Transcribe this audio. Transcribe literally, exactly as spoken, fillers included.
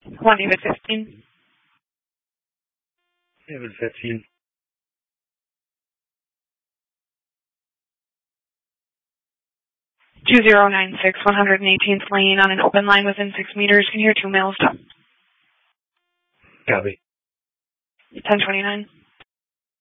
one David fifteen. David fifteen. two zero nine six, one hundred eighteenth Lane on an open line within six meters. Can hear two males. Copy. ten twenty-nine.